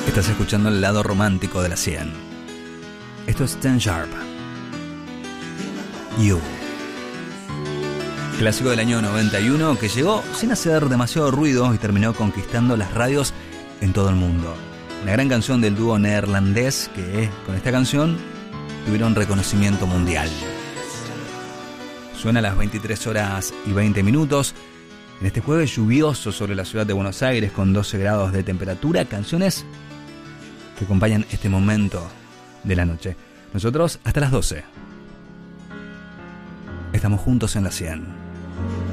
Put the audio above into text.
Estás escuchando el lado romántico de la 100. Esto es Ten Sharp. You. Clásico del año 91 que llegó sin hacer demasiado ruido y terminó conquistando las radios en todo el mundo. Una gran canción del dúo neerlandés que con esta canción tuvieron reconocimiento mundial. Suena a las 23 horas y 20 minutos. En este jueves lluvioso sobre la ciudad de Buenos Aires con 12 grados de temperatura, canciones que acompañan este momento de la noche. Nosotros hasta las 12. Estamos juntos en la 100.